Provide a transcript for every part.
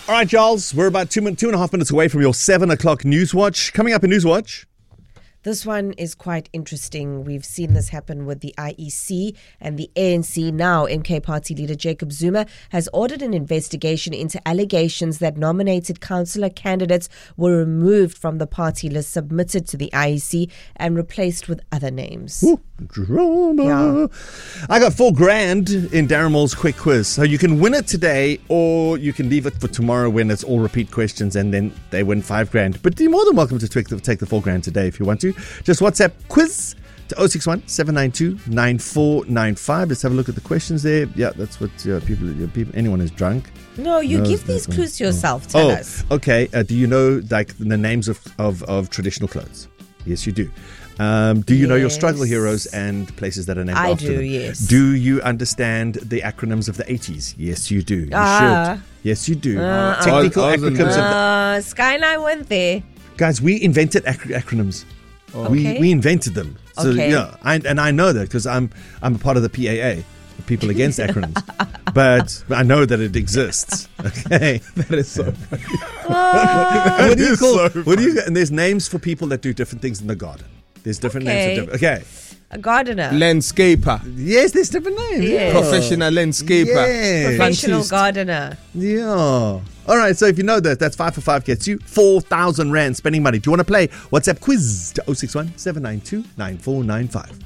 All right, Giles, we're about 2.5 minutes away from your 7 o'clock News Watch. Coming up in News Watch. This one is quite interesting. We've seen this happen with the IEC and the ANC. Now, MK Party leader Jacob Zuma has ordered an investigation into allegations that nominated councillor candidates were removed from the party list submitted to the IEC and replaced with other names. Ooh, drama. Yeah. I got $4,000 in Darren Moore's quick quiz. So you can win it today or you can leave it for tomorrow when it's all repeat questions and then they win $5,000. But you're more than welcome to take the $4,000 today if you want to. Just WhatsApp quiz to 061 792 9495. Let's have a look at the questions there. Yeah, that's what people. Anyone who's drunk. No, you give these clues to yourself. Tell us. Okay. Do you know like the names of traditional clothes? Yes, you do. Do you know your struggle heroes and places that are named after them? I do, yes. Do you understand the acronyms of the 80s? Yes, you do. You should. Yes, you do. Technical acronyms. Sky and I went there. Guys, we invented acronyms. We invented them. So yeah, I know that because I'm a part of the PAA, the People Against Acronyms. But I know that it exists. Okay, that is so funny. What do you call? What do you? And there's names for people that do different things in the garden. There's different names for different. Okay. A gardener. Landscaper. Yes, there's different names. Yeah. Professional landscaper. Yeah. Professional gardener. Yeah. All right, so if you know that, that's 5 for 5 gets you 4,000 Rand spending money. Do you want to play? WhatsApp quiz to 061 792 9495.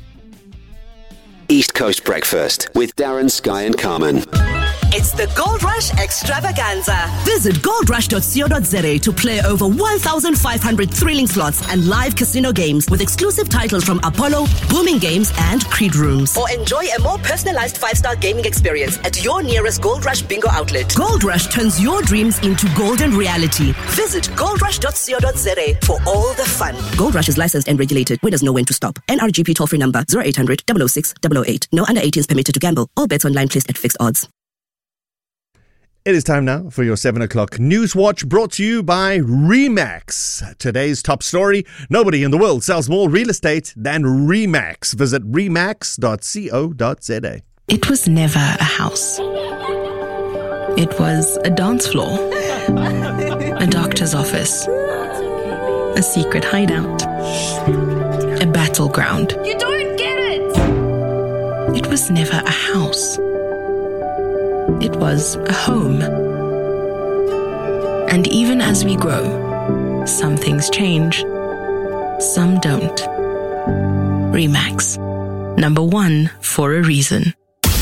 East Coast Breakfast with Darren, Sky and Carmen. It's the Gold Rush Extravaganza. Visit goldrush.co.za to play over 1,500 thrilling slots and live casino games with exclusive titles from Apollo, Booming Games, and Creed Rooms. Or enjoy a more personalized 5-star gaming experience at your nearest Gold Rush bingo outlet. Gold Rush turns your dreams into golden reality. Visit goldrush.co.za for all the fun. Gold Rush is licensed and regulated. Winners know when to stop. NRGP toll-free number 0800 006 008. No under 18s permitted to gamble. All bets online placed at fixed odds. It is time now for your 7 o'clock News Watch, brought to you by Remax. Today's top story: nobody in the world sells more real estate than Remax. Visit remax.co.za. It was never a house. It was a dance floor, a doctor's office, a secret hideout, a battleground. You don't get it! It was never a house. It was a home. And even as we grow, some things change, some don't. Remax. Number 1 for a reason.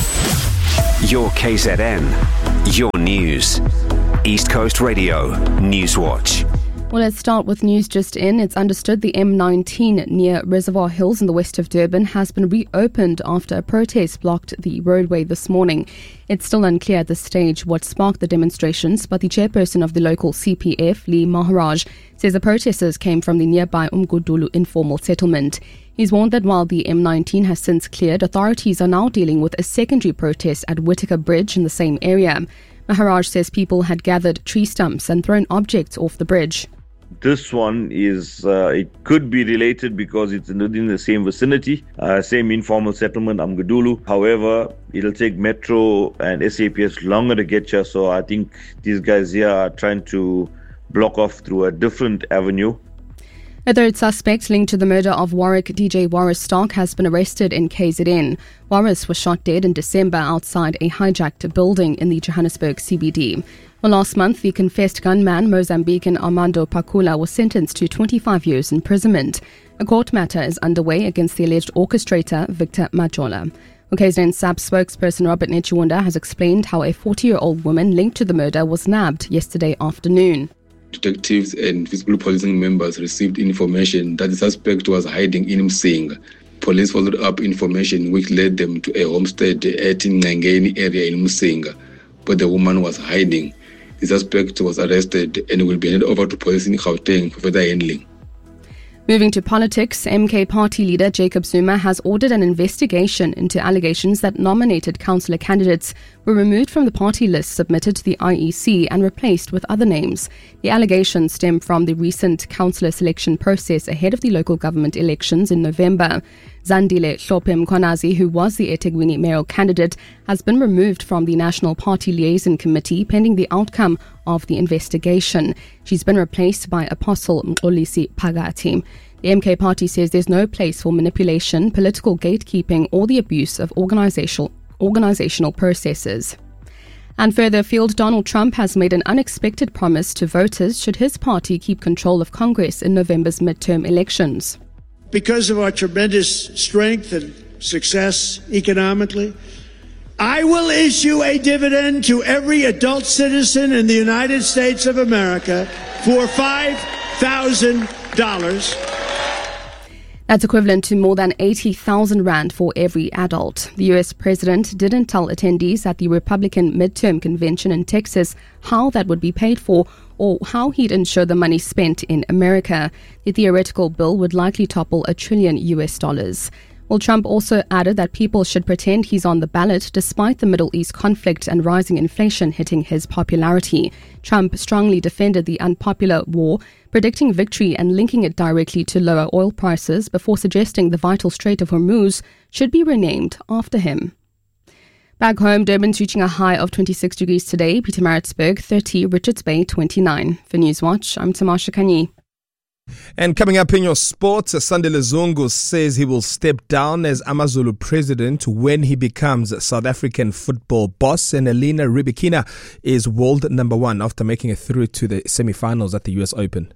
Your KZN. Your news. East Coast Radio. News Watch. Well, let's start with news just in. It's understood the M19 near Reservoir Hills in the west of Durban has been reopened after a protest blocked the roadway this morning. It's still unclear at this stage what sparked the demonstrations, but the chairperson of the local CPF, Lee Maharaj, says the protesters came from the nearby Umgudulu informal settlement. He's warned that while the M19 has since cleared, authorities are now dealing with a secondary protest at Whitaker Bridge in the same area. Maharaj says people had gathered tree stumps and thrown objects off the bridge. This one is, it could be related because it's within the same vicinity, same informal settlement, Umgudulu. However, it'll take Metro and SAPS longer to get here, so I think these guys here are trying to block off through a different avenue. A third suspect linked to the murder of Warwick DJ Warris Stark has been arrested in KZN. Warris was shot dead in December outside a hijacked building in the Johannesburg CBD. Well, last month, the confessed gunman, Mozambican Armando Pakula, was sentenced to 25 years imprisonment. A court matter is underway against the alleged orchestrator, Victor Majola. KZN SAP spokesperson Robert Nechiwunda has explained how a 40-year-old woman linked to the murder was nabbed yesterday afternoon. Detectives and visible policing members received information that the suspect was hiding in Msinga. Police followed up information which led them to a homestead at Ngangeni area in Msinga, but the woman was hiding. The suspect was arrested and will be handed over to police in Gauteng for further handling. Moving to politics, MK Party leader Jacob Zuma has ordered an investigation into allegations that nominated councillor candidates were removed from the party list submitted to the IEC and replaced with other names. The allegations stem from the recent councillor selection process ahead of the local government elections in November. Zandile Hlophe Mkhwanazi, who was the eThekwini mayoral candidate, has been removed from the National Party Liaison Committee pending the outcome of the investigation. She's been replaced by Apostle Mxolisi Phakathi. The MK party says there's no place for manipulation, political gatekeeping, or the abuse of organizational processes. And further afield, Donald Trump has made an unexpected promise to voters should his party keep control of Congress in November's midterm elections. Because of our tremendous strength and success economically, I will issue a dividend to every adult citizen in the United States of America for $5,000. That's equivalent to more than 80,000 rand for every adult. The US president didn't tell attendees at the Republican midterm convention in Texas how that would be paid for or how he'd ensure the money spent in America. The theoretical bill would likely topple $1 trillion. Well, Trump also added that people should pretend he's on the ballot despite the Middle East conflict and rising inflation hitting his popularity. Trump strongly defended the unpopular war, predicting victory and linking it directly to lower oil prices before suggesting the vital Strait of Hormuz should be renamed after him. Back home, Durban's reaching a high of 26 degrees today, Pietermaritzburg 30, Richards Bay 29. For Newswatch, I'm Tamasha Kanyi. And coming up in your sports, Sandile Zungu says he will step down as AmaZulu president when he becomes South African football boss. And Elena Rybakina is world number 1 after making it through to the semi-finals at the US Open.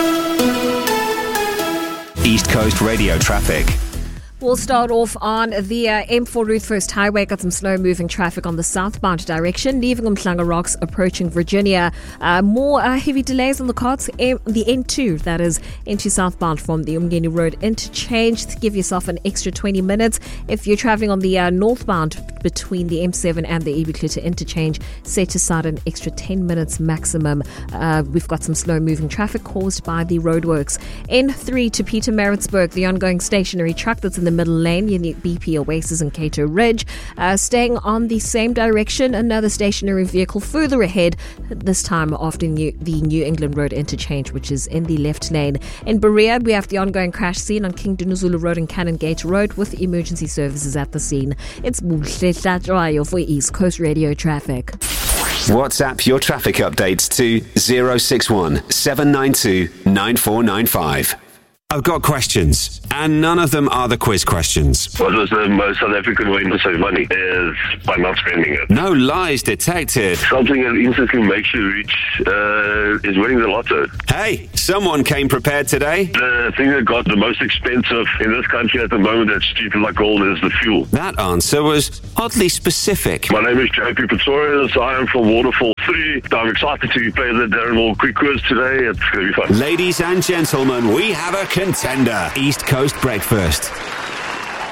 East Coast Radio traffic. We'll start off on the M4 Ruth First Highway. Got some slow-moving traffic on the southbound direction, leaving Umhlanga Rocks, approaching Virginia. More heavy delays on the cards. The N2, that is, into southbound from the Umgeni Road interchange. To give yourself an extra 20 minutes. If you're traveling on the northbound between the M7 and the EB Kluter interchange, set aside an extra 10 minutes maximum. We've got some slow-moving traffic caused by the roadworks. N3 to Pietermaritzburg, the ongoing stationary truck that's in the middle lane, near BP Oasis and Cato Ridge. Staying on the same direction, another stationary vehicle further ahead, this time after the New England Road interchange, which is in the left lane. In Berea, we have the ongoing crash scene on King Dinuzulu Road and Cannon Gate Road with emergency services at the scene. It's Buhle Tlatrayo for East Coast Radio Traffic. WhatsApp your traffic updates to 061 792 9495. I've got questions, and none of them are the quiz questions. What was the most South African way to save money? Is by not spending it. No lies detected. Something that instantly makes you rich is winning the lotto. Hey, someone came prepared today. The thing that got the most expensive in this country at the moment that's stupid like gold is the fuel. That answer was oddly specific. My name is JP Pretorius. I am from Waterfall 3. I'm excited to play the Darren Moore quick quiz today. It's going to be fun. Ladies and gentlemen, we have a contender. East Coast Breakfast.